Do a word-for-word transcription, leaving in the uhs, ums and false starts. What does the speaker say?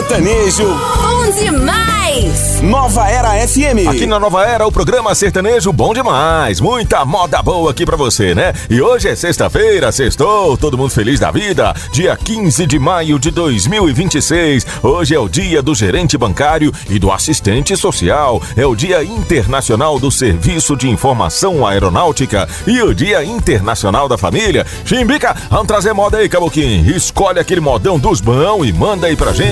Sertanejo. Bom demais! Nova Era F M. Aqui na Nova Era, o programa Sertanejo bom demais. Muita moda boa aqui pra você, né? E hoje é sexta-feira, sextou, todo mundo feliz da vida. Dia quinze de maio de dois mil e vinte e seis. Hoje é o dia do gerente bancário e do assistente social. É o dia internacional do serviço de informação aeronáutica e o dia internacional da família. Chimbica, vamos trazer moda aí, Caboclinho. Escolhe aquele modão dos bão e manda aí pra gente.